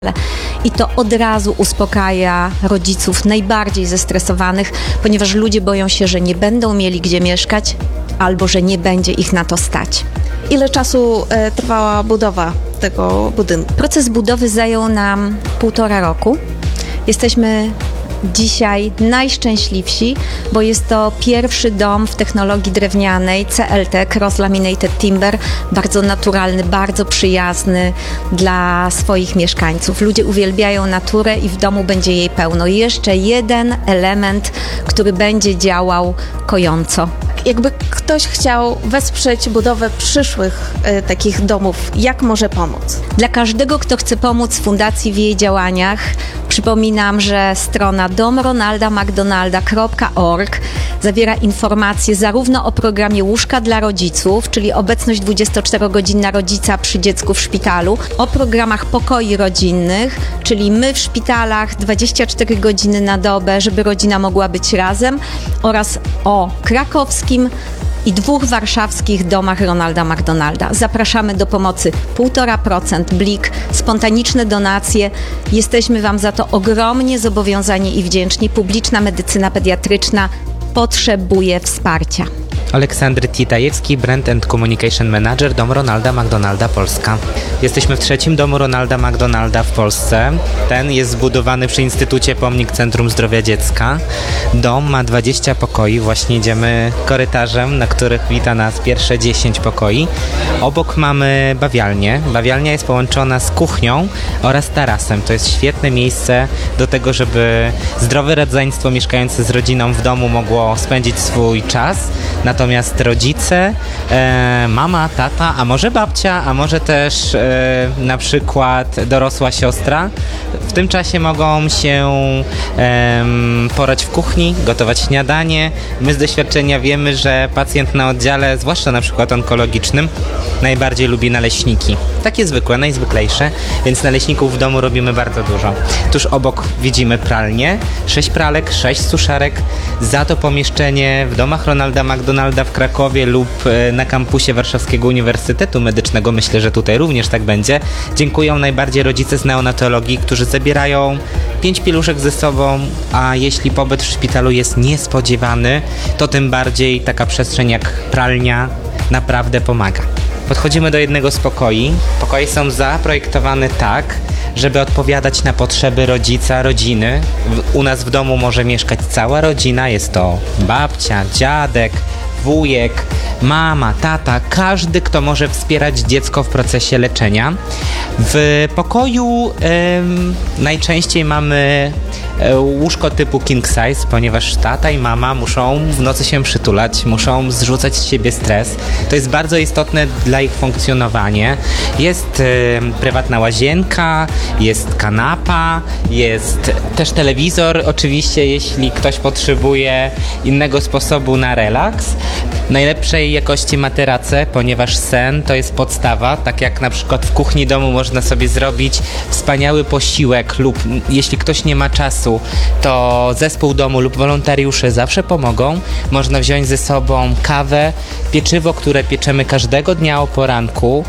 I to od razu uspokaja rodziców najbardziej zestresowanych, ponieważ ludzie boją się, że nie będą mieli gdzie mieszkać albo że nie będzie ich na to stać. Ile czasu trwała budowa tego budynku? Proces budowy zajął nam 1,5 roku. Jesteśmy dzisiaj najszczęśliwsi, bo jest to pierwszy dom w technologii drewnianej CLT, Cross Laminated Timber, bardzo naturalny, bardzo przyjazny dla swoich mieszkańców. Ludzie uwielbiają naturę i w domu będzie jej pełno. Jeszcze jeden element, który będzie działał kojąco. Jakby ktoś chciał wesprzeć budowę przyszłych takich domów, jak może pomóc? Dla każdego, kto chce pomóc Fundacji w jej działaniach, przypominam, że strona domronaldamcdonalda.org zawiera informacje zarówno o programie Łóżka dla rodziców, czyli obecność 24-godzinna rodzica przy dziecku w szpitalu, o programach pokoi rodzinnych, czyli my w szpitalach 24 godziny na dobę, żeby rodzina mogła być razem, oraz o krakowskim i 2 warszawskich domach Ronalda McDonalda. Zapraszamy do pomocy 1,5% Blik, spontaniczne donacje. Jesteśmy Wam za to ogromnie zobowiązani i wdzięczni. Publiczna medycyna pediatryczna potrzebuje wsparcia. Aleksandr Titajewski, Brand and Communication Manager, Dom Ronalda McDonalda Polska. Jesteśmy w 3. domu Ronalda McDonalda w Polsce. Ten jest zbudowany przy Instytucie Pomnik Centrum Zdrowia Dziecka. Dom ma 20 pokoi. Właśnie idziemy korytarzem, na których wita nas pierwsze 10 pokoi. Obok mamy bawialnię. Bawialnia jest połączona z kuchnią oraz tarasem. To jest świetne miejsce do tego, żeby zdrowe rodzeństwo mieszkające z rodziną w domu mogło spędzić swój czas. Natomiast rodzice, mama, tata, a może babcia, a może też na przykład dorosła siostra, w tym czasie mogą się porać w kuchni, gotować śniadanie. My z doświadczenia wiemy, że pacjent na oddziale, zwłaszcza na przykład onkologicznym, najbardziej lubi naleśniki. Takie zwykłe, najzwyklejsze, więc naleśników w domu robimy bardzo dużo. Tuż obok widzimy pralnię, 6 pralek, 6 suszarek. Za to pomieszczenie w domach Ronalda McDonalda w Krakowie lub na kampusie Warszawskiego Uniwersytetu Medycznego, myślę, że tutaj również tak będzie, dziękują najbardziej rodzice z neonatologii, którzy zabierają 5 pieluszek ze sobą, a jeśli pobyt w szpitalu jest niespodziewany, to tym bardziej taka przestrzeń jak pralnia naprawdę pomaga. Podchodzimy do jednego z pokoi. Pokoje są zaprojektowane tak, żeby odpowiadać na potrzeby rodzica, rodziny. U nas w domu może mieszkać cała rodzina, jest to babcia, dziadek, wujek, mama, tata, każdy, kto może wspierać dziecko w procesie leczenia. W pokoju najczęściej mamy łóżko typu king size, ponieważ tata i mama muszą w nocy się przytulać, muszą zrzucać z siebie stres. To jest bardzo istotne dla ich funkcjonowania. Jest prywatna łazienka, jest kanapa, jest też telewizor, oczywiście, jeśli ktoś potrzebuje innego sposobu na relaks. Najlepszej jakości materace, ponieważ sen to jest podstawa, tak jak na przykład w kuchni domu można sobie zrobić wspaniały posiłek lub jeśli ktoś nie ma czasu, to zespół domu lub wolontariusze zawsze pomogą. Można wziąć ze sobą kawę, pieczywo, które pieczemy każdego dnia o poranku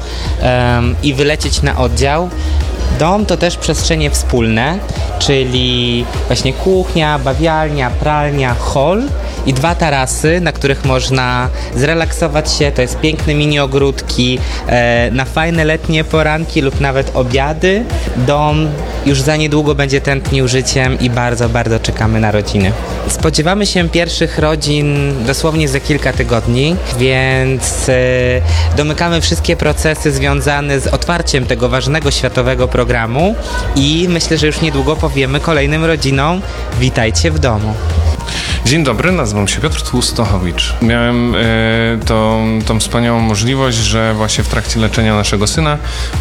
i wylecieć na oddział. Dom to też przestrzenie wspólne, czyli właśnie kuchnia, bawialnia, pralnia, hol i 2 tarasy, na których można zrelaksować się. To jest piękne mini ogródki na fajne letnie poranki lub nawet obiady. Dom już za niedługo będzie tętnił życiem i bardzo, bardzo czekamy na rodziny. Spodziewamy się pierwszych rodzin dosłownie za kilka tygodni, więc domykamy wszystkie procesy związane z otwarciem tego ważnego światowego programu i myślę, że już niedługo powiemy kolejnym rodzinom: witajcie w domu. Dzień dobry, nazywam się Piotr Tłustochowicz. Miałem tą wspaniałą możliwość, że właśnie w trakcie leczenia naszego syna